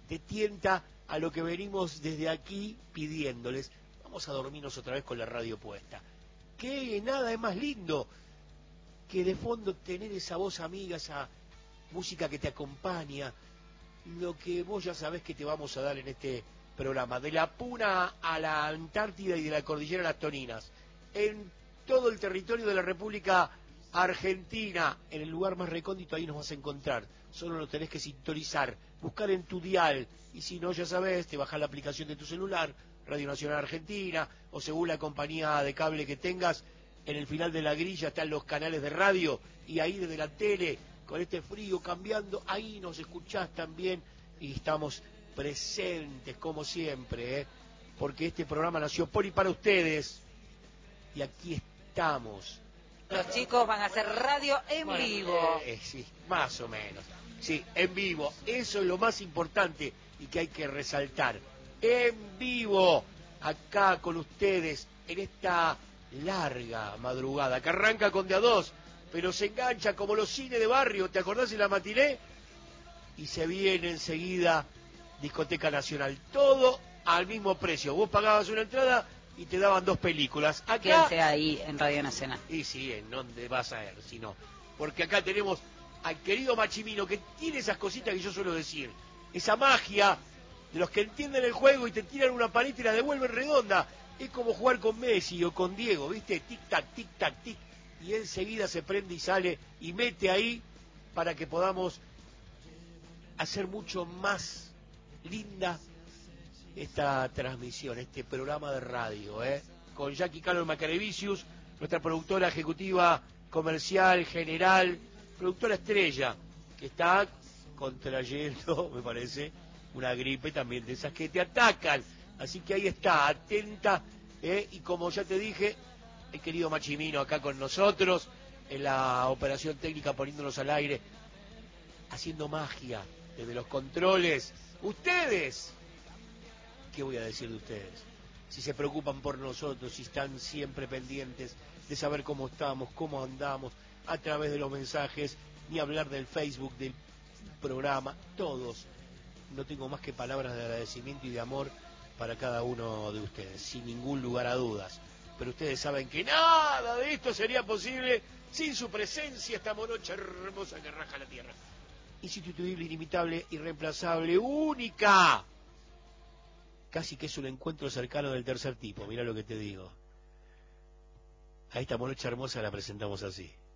te tienta a lo que venimos desde aquí pidiéndoles. Vamos a dormirnos otra vez con la radio puesta. Que nada es más lindo que de fondo tener esa voz amiga, esa música que te acompaña, lo que vos ya sabés que te vamos a dar en este programa, de la Puna a la Antártida y de la Cordillera a las Toninas, en todo el territorio de la República Argentina, en el lugar más recóndito, ahí nos vas a encontrar. Solo lo tenés que sintonizar, buscar en tu dial, y si no, ya sabés, te bajás la aplicación de tu celular, Radio Nacional Argentina, o según la compañía de cable que tengas, en el final de la grilla están los canales de radio, y ahí desde la tele, con este frío cambiando, ahí nos escuchás también, y estamos presentes como siempre, porque este programa nació por y para ustedes, y aquí estamos. Los chicos van a hacer radio en vivo. Sí, más o menos. Sí, en vivo. Eso es lo más importante y que hay que resaltar. En vivo, acá con ustedes, en esta larga madrugada, que arranca con de a dos, pero se engancha como los cines de barrio, ¿te acordás de la matiné? Y se viene enseguida Discoteca Nacional. Todo al mismo precio. Vos pagabas una entrada y te daban dos películas. Acá, quédense ahí en Radio Nacional. Y sí, ¿en dónde vas a ir? Si no, porque acá tenemos al querido Machimino, que tiene esas cositas que yo suelo decir, esa magia de los que entienden el juego y te tiran una paleta y la devuelven redonda. Es como jugar con Messi o con Diego, ¿viste? Tic-tac, tic-tac, tic. Y enseguida se prende y sale y mete ahí para que podamos hacer mucho más linda esta transmisión, este programa de radio, con Jackie Carlos Macarevicius, nuestra productora ejecutiva, comercial, general, productora estrella, que está contrayendo, me parece, una gripe también de esas que te atacan. Así que ahí está, atenta, y como ya te dije, el querido Machimino acá con nosotros, en la operación técnica poniéndonos al aire, haciendo magia desde los controles. Ustedes, ¿qué voy a decir de ustedes? Si se preocupan por nosotros, si están siempre pendientes de saber cómo estamos, cómo andamos, a través de los mensajes, ni hablar del Facebook, del programa, todos. No tengo más que palabras de agradecimiento y de amor para cada uno de ustedes, sin ningún lugar a dudas. Pero ustedes saben que nada de esto sería posible sin su presencia, esta morocha hermosa que raja la tierra. Insustituible, inimitable, irreemplazable, única. Casi que es un encuentro cercano del tercer tipo, mira lo que te digo. A esta morocha hermosa la presentamos así.